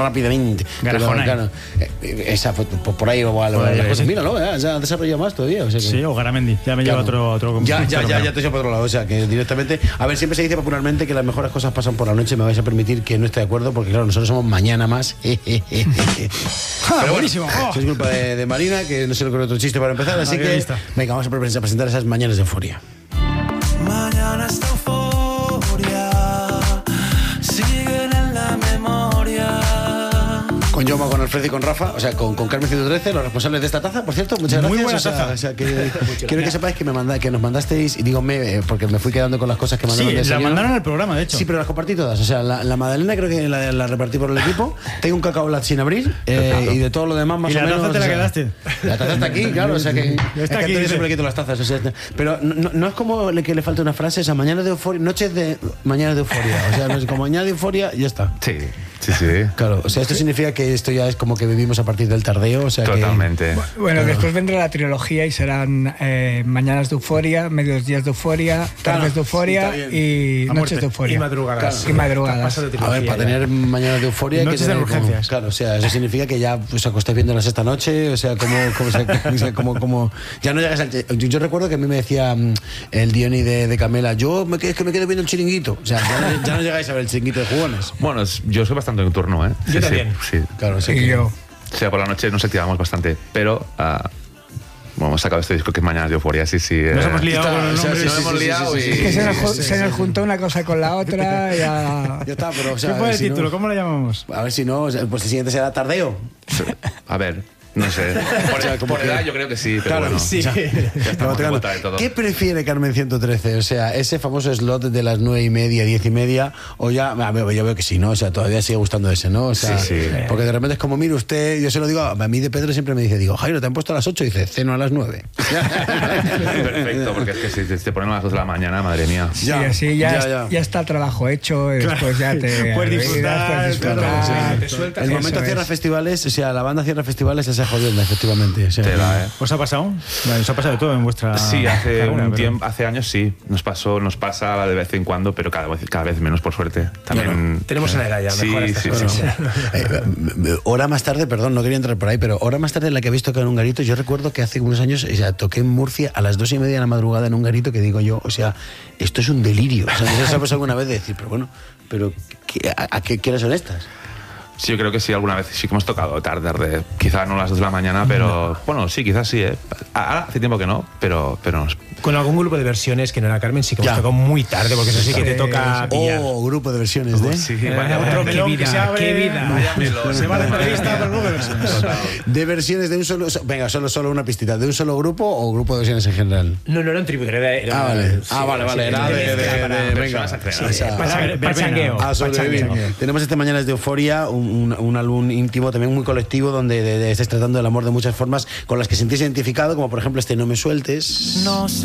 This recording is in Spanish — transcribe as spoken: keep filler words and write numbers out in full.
rápidamente. Garajona. Claro, esa, pues, por ahí o algo. Las cosas, míralo, ¿eh? Se ha desarrollado más todavía. O sea que, sí, o Garamendi. Ya me lleva claro. otro, otro. Ya, ya, ya, ya te he por otro lado. O sea, que directamente. A ver, siempre se dice popularmente que las mejores cosas pasan por la noche. Me vais a permitir que no esté de acuerdo, porque claro, nosotros somos mañana más. Ah, Pero buenísimo. Bueno, oh. Es culpa de, de Marina, que no se le ocurre otro chiste para empezar. Así ah, que, lista. venga, vamos a presentar esas mañanas de euforia. Mañanas de euforia siguen en la memoria. Con Joma, con Alfredo y con Rafa, o sea, con, con Carmen ciento trece, los responsables de esta taza, por cierto, muchas gracias. Muy buena o sea, taza. O sea, que, quiero que sepáis que, me manda, que nos mandasteis, y dígame, eh, porque me fui quedando con las cosas que mandaron. Sí, de la señor. mandaron al programa, de hecho. Sí, pero las compartí todas. O sea, la, la magdalena creo que la, la repartí por el equipo. Tengo un cacao lat sin abrir, eh, y de todo lo demás más ¿Y o la menos. taza te la o sea, quedaste? La taza está aquí, claro, o sea que. Está es que aquí, yo dice. siempre le quito las tazas. O sea, pero no, no es como le, que le falta una frase, o sea, mañana de euforia, noches de mañana de euforia. O sea, no es como mañana de euforia y ya está. Sí, sí, sí. Claro, o sea, esto significa que esto ya es como que vivimos a partir del tardeo, o sea Totalmente. que... Bueno, claro. Después vendrá la trilogía y serán eh, mañanas de euforia, medios días de euforia, tardes Claro, de euforia sí, y A noches muerte. de euforia. Y madrugadas. Claro. Y madrugadas. A ver, para tener mañanas de euforia hay que Noches de tener urgencias. como- claro, o sea, eso significa que ya os acostáis viéndolas esta noche, o sea, como, como, o sea, como, como ya no llegas al... Yo, yo recuerdo que a mí me decía mm, el Diony de, de Camela, yo me, es que me quedo viendo el chiringuito, o sea, ya no, ya no llegáis a ver el chiringuito de jugones. Bueno, es- yo soy bastante nocturno, ¿eh? Yo Sí, también. Sí, sí. Claro, o sea Y que- yo. O sea, por la noche nos activamos bastante, pero... ah, bueno, hemos sacado este disco que es Mañanas de Euforia, sí, sí. Nos eh, hemos liado está, con los o sea, nombres. Nos hemos liado sí, y... sí, Que se nos, ju- sí, se nos juntó una cosa con la otra. Ya... Ya está, pero o sea, ¿Qué fue el si no- título? ¿Cómo lo llamamos? a ver si no, o sea, pues el siguiente será tardeo. A ver, no sé. Por, O sea, como por que- edad yo creo que sí, pero Claro, bueno. sí. Ya, ya estamos en vuelta de todo. ¿Qué prefiere Carmen ciento trece? O sea, ese famoso slot de las nueve y media, diez y media, o ya, a ver, yo veo que sí, ¿no? O sea, todavía sigue gustando ese, ¿no? O sea, Sí, sí. porque de repente es como, mire usted, yo se lo digo, a mí de Pedro siempre me dice, digo, Jairo, ¿te han puesto a las ocho? Y dice, ceno a las nueve. Perfecto, porque es que si te- te ponen a las dos de la mañana, madre mía. Sí, así ya, ya, es- ya. ya está el trabajo hecho y después ya te Puedes disfrutar, puedes disfrutar. claro, Te sueltas. El Eso momento es. cierra festivales, o sea, la banda cierra festivales esa jodienda, efectivamente. O sea, Tela, ¿eh? ¿Os ha pasado? Vale, os ha pasado de todo en vuestra. Sí, hace carrera, un pero- tiempo, hace años sí, nos pasó, nos pasa de vez en cuando, pero cada vez, cada vez menos por suerte. También Tenemos una edad ya, sí, mejor estas sí, cosas. sí. Eh, hora más tarde, perdón, no quería entrar por ahí, pero hora más tarde en la que habéis tocado en un garito, yo recuerdo que hace unos años, o sea, toqué en Murcia a las dos y media de la madrugada en un garito que digo yo, o sea, esto es un delirio. O sea, ¿no sabes alguna vez de decir, pero bueno, pero ¿qué, a, a qué, qué horas son estas? Sí, yo creo que sí, alguna vez sí que hemos tocado tarde, tarde. Quizá no a las dos de la mañana, pero bueno, sí, quizás sí, ¿eh? Ahora hace tiempo que no, pero, pero nos- Con algún grupo de versiones que no era Carmen, sí que Ya. hemos tocado muy tarde, porque eso sí que te toca pillar. Oh, grupo de versiones de... sí, Eh, vaya, otro vaya, melón qué que se vida, abre. qué vida. vaya melón. Se va la entrevista, pero luego versiones. De versiones de un solo... Venga, solo, solo una pistita. ¿De un solo grupo o grupo de versiones en general? No, no era un tributo, era... era- Ah, vale. sí, Ah, vale, sí, vale. Era de... de, de, para- de- venga. personas acreedores. O sea, Pacha- verbena. Pachangueo. Ah, sobrevivir. Pachangueo. Tenemos este Mañanas de Euforia, un, un, un álbum íntimo, también muy colectivo, donde de, de, estáis tratando del amor de muchas formas con las que sentís identificado, como por ejemplo este No me sueltes. No sé